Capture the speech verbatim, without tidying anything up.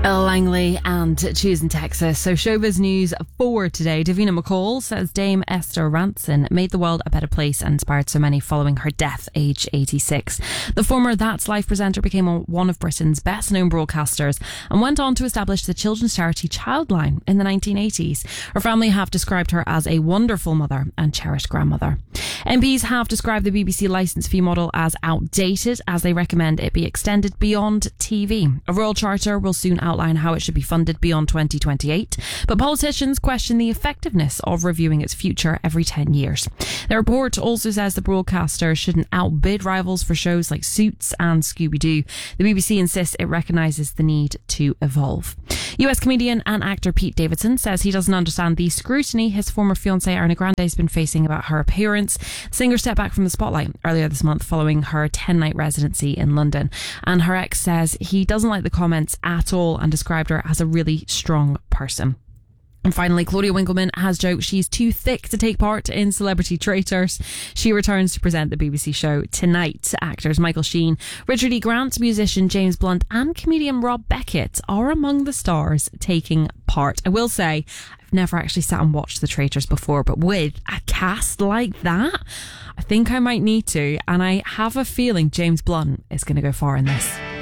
Langley and Choosing Texas. So showbiz news for today. Davina McCall says Dame Esther Rantzen made the world a better place and inspired so many following her death, aged eighty-six. The former That's Life presenter became one of Britain's best known broadcasters and went on to establish the children's charity Childline in the nineteen eighties. Her family have described her as a wonderful mother and cherished grandmother. M Ps have described the B B C licence fee model as outdated, as they recommend it be extended beyond T V. A royal charter will soon outline how it should be funded beyond twenty twenty-eight, but politicians question the effectiveness of reviewing its future every ten years. The report also says the broadcaster shouldn't outbid rivals for shows like Suits and Scooby-Doo. The B B C insists it recognises the need to evolve. U S comedian and actor Pete Davidson says he doesn't understand the scrutiny his former fiancée Ariana Grande has been facing about her appearance. The singer stepped back from the spotlight earlier this month following her ten-night residency in London, and her ex says he doesn't like the comments at all and described her as a really strong person. And finally, Claudia Winkleman has joked she's too thick to take part in Celebrity Traitors. She returns to present the B B C show tonight. Actors Michael Sheen, Richard E. Grant, musician James Blunt and comedian Rob Beckett are among the stars taking part. I will say, I've never actually sat and watched The Traitors before, but with a cast like that, I think I might need to, and I have a feeling James Blunt is going to go far in this.